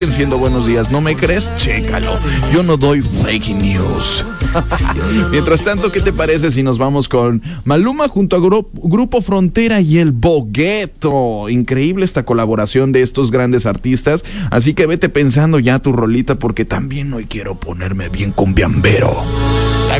Siendo buenos días, ¿no me crees? Chécalo, yo no doy fake news. Mientras tanto, ¿qué te parece si nos vamos con Maluma junto a Grupo Frontera y El Bogueto? Increíble esta colaboración de estos grandes artistas, así que vete pensando ya tu rolita porque también hoy quiero ponerme bien cumbiambero.